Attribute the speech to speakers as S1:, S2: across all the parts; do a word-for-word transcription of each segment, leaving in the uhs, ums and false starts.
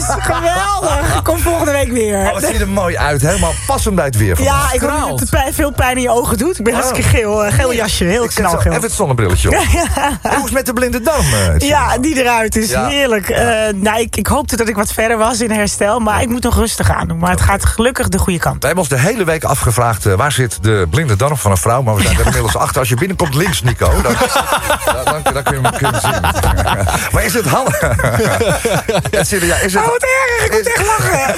S1: geweldig. Kom volgende week weer.
S2: Oh, het ziet er mooi uit. Helemaal passend bij het weer vandaag.
S1: Ja, ik hoop dat het pijn, veel pijn in je ogen doet. Ik ben hartstikke geel. Uh, geel jasje, heel knalgeel.
S2: Even het zonnebrilletje op. Ja. Hoe is het met de blinde darm? Uh,
S1: ja, die eruit is ja. heerlijk. Uh, nou, ik, ik hoopte dat ik wat verder was in herstel. Maar ik moet nog rustig aan doen. Maar het gaat gelukkig de goede kant.
S2: We hebben ons de hele week afgevraagd... Uh, waar zit de blinde darm van een vrouw? Maar we zijn er inmiddels achter. Als je binnenkomt links, Nico. Dan, dan, dan, dan kun je hem kunnen zien. Maar is het handig? Ja, is het,
S1: oh, wat erg. Ik moet echt lachen.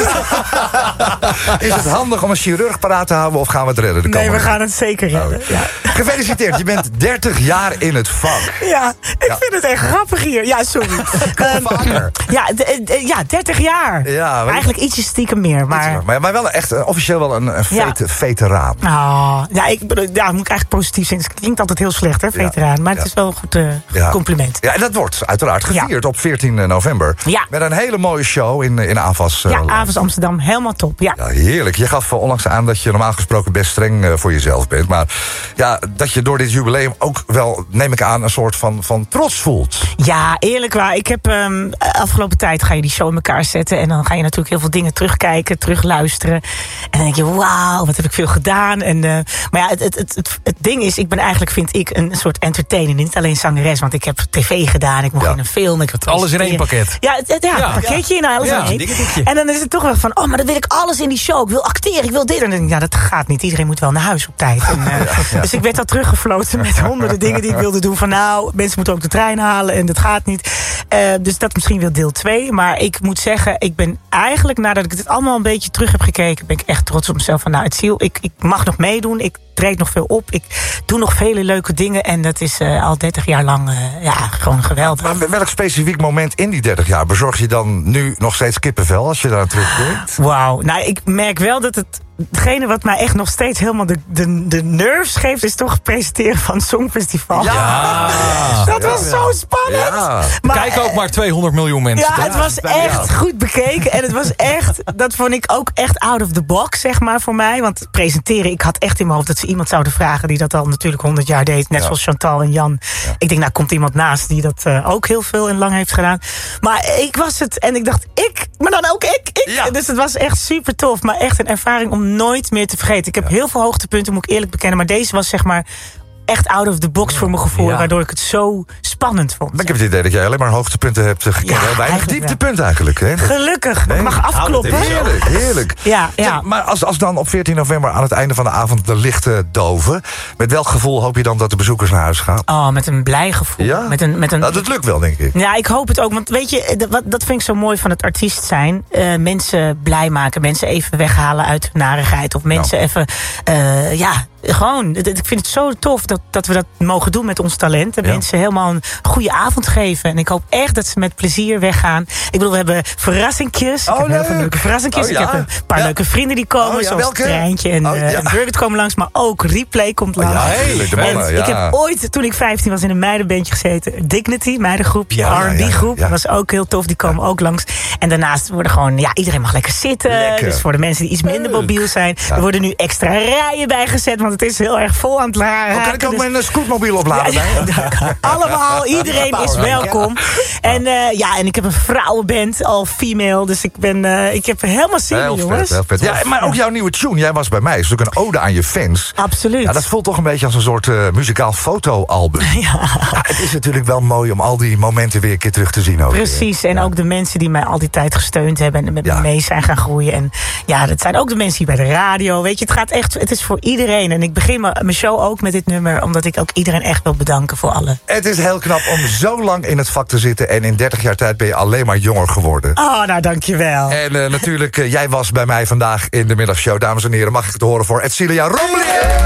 S2: Is het handig om een chirurg paraat te houden of gaan we het redden? De
S1: nee, we gaan het zeker redden.
S2: Oh. Ja. Gefeliciteerd, je bent dertig jaar in het vak.
S1: Ja, ik ja. vind het echt grappig hier. Ja, sorry.
S2: um, vaker.
S1: Ja, d- d- ja, dertig jaar.
S2: Ja, maar
S1: eigenlijk ietsje stiekem meer. Maar,
S2: maar, maar wel echt uh, officieel wel een, een vete,
S1: ja.
S2: veteraan.
S1: Oh, ja, ik ja, moet ik eigenlijk positief zijn. Het klinkt altijd heel slecht, hè, veteraan. Ja. Maar het ja. is wel een goed uh, ja. compliment.
S2: Ja, en dat wordt uiteraard gevierd ja. op veertien november.
S1: Ja.
S2: Met een hele mooie show in, in AVAS. Uh,
S1: ja, AVAS Amsterdam. Helemaal top, ja.
S2: ja. Heerlijk. Je gaf onlangs aan dat je normaal gesproken best streng uh, voor jezelf bent. Maar ja, dat je door dit jubileum ook wel, neem ik aan, een soort van, van trots voelt.
S1: Ja, eerlijk waar. Ik heb um, afgelopen tijd ga je die show in elkaar zetten. En dan ga je natuurlijk heel veel dingen terugkijken, terugluisteren. En dan denk je, wauw, wat heb ik veel gedaan. En, uh, maar ja, het, het, het, het, het ding is, ik ben eigenlijk, vind ik, een soort entertainer. Niet alleen zangeres, want ik heb tv gedaan. Ik mocht ja. in een film. Ik
S3: alles in één pakket.
S1: Ja, het, het, ja, ja. een pakketje. Ja. Nou, alles
S3: ja,
S1: in één. En dan is het toch wel van, oh, maar dan wil ik alles in die show. Ik wil acteren, ik wil dit. En dan denk ik, ja, dat gaat niet. Iedereen moet wel naar huis op tijd. En, uh, ja, ja. Dus ik werd al teruggefloten met honderden dingen die ik wilde doen. Van nou, mensen moeten ook de trein halen en dat gaat niet. Uh, dus dat misschien wel deel twee. Maar ik moet zeggen, ik ben eigenlijk, nadat ik dit allemaal een beetje terug heb gekeken, ben ik echt trots op mezelf. Van nou, het ziel, ik, ik mag nog meedoen. Ik treed nog veel op. Ik doe nog vele leuke dingen. En dat is uh, al dertig jaar lang uh, ja, gewoon geweldig.
S2: Maar welk specifiek moment in die dertig jaar bezorg je dan nu nog steeds kippenvel als je daar terugdenkt?
S1: Wauw. Nou, ik merk wel dat het hetgene wat mij echt nog steeds helemaal de, de, de nerves geeft, is toch het presenteren van het Songfestival.
S3: Ja.
S1: Dat was
S3: ja.
S1: zo spannend.
S3: Ja. Maar, kijken ook maar tweehonderd miljoen mensen.
S1: Ja, het was echt goed bekeken. En het was echt, dat vond ik ook echt out of the box, zeg maar, voor mij. Want presenteren, ik had echt in mijn hoofd dat ze iemand zouden vragen die dat al natuurlijk honderd jaar deed. Net ja. zoals Chantal en Jan. Ja. Ik denk, nou komt iemand naast die dat uh, ook heel veel en lang heeft gedaan. Maar ik was het en ik dacht, ik, maar dan ook ik. ik. Ja. Dus het was echt super tof. Maar echt een ervaring om nooit meer te vergeten. Ik heb ja. heel veel hoogtepunten, moet ik eerlijk bekennen. Maar deze was zeg maar echt out of the box voor mijn gevoel. Ja. Waardoor ik het zo spannend vond.
S2: Maar ik heb het idee dat jij alleen maar hoogtepunten hebt gekend. Ja, weinig dieptepunten eigenlijk. Hè?
S1: Gelukkig. Nee. Ik mag afkloppen.
S2: Heerlijk, heerlijk.
S1: Ja, ja.
S2: Zeg, maar als, als dan op veertien november aan het einde van de avond de lichten doven, met welk gevoel hoop je dan dat de bezoekers naar huis gaan?
S1: Oh, met een blij gevoel.
S2: Ja?
S1: Met een, met een...
S2: Nou, dat lukt wel, denk ik.
S1: Ja, ik hoop het ook. Want weet je, dat, dat vind ik zo mooi van het artiest zijn. Uh, mensen blij maken. Mensen even weghalen uit hun narigheid. Of mensen nou. even, uh, ja... Gewoon, ik vind het zo tof dat, dat we dat mogen doen met ons talent. En ja. mensen helemaal een goede avond geven. En ik hoop echt dat ze met plezier weggaan. Ik bedoel, we hebben verrassingjes.
S2: Oh,
S1: ik heb
S2: leuk.
S1: heel veel leuke verrassingjes. Oh, ja. Ik heb een paar ja. leuke vrienden die komen. Oh, ja. Zoals Welke? Treintje en, oh, ja. uh, en Birgit komen langs. Maar ook Replay komt langs.
S2: Oh, ja, hey, en mannen, ja.
S1: ik heb ooit, toen ik vijftien was, in een meidenbandje gezeten. Dignity, meidengroepje,
S2: ja,
S1: R en B groep.
S2: Ja, ja.
S1: Dat was ook heel tof. Die komen ja. ook langs. En daarnaast worden gewoon, ja, iedereen mag lekker zitten. Lekker. Dus voor de mensen die iets minder mobiel zijn. Ja. Er worden nu extra rijen bijgezet. Want het is heel erg vol aan het laden.
S2: Oh, kan ik ook dus mijn scootmobiel opladen?
S1: Ja, ja, allemaal, iedereen is welkom. En uh, ja, en ik heb een vrouwenband, al female. Dus ik ben, uh, ik heb helemaal zin in, jongens.
S2: Vet, vet. Ja, maar ook jouw nieuwe tune, jij was bij mij. Is ook een ode aan je fans.
S1: Absoluut.
S2: Ja, dat voelt toch een beetje als een soort uh, muzikaal fotoalbum. Ja. Ja, het is natuurlijk wel mooi om al die momenten weer een keer terug te zien. Ook
S1: Precies,
S2: weer.
S1: en
S2: ja.
S1: ook de mensen die mij al die tijd gesteund hebben en met ja. me mee zijn gaan groeien. En ja, dat zijn ook de mensen hier bij de radio. Weet je, het gaat echt, het is voor iedereen. En ik begin mijn show ook met dit nummer, omdat ik ook iedereen echt wil bedanken voor alle.
S2: Het is heel knap om zo lang in het vak te zitten en in dertig jaar tijd ben je alleen maar jonger geworden.
S1: Oh, nou dankjewel.
S2: En uh, natuurlijk, uh, jij was bij mij vandaag in de middagshow. Dames en heren, mag ik het horen voor Edcilia Rommelingen?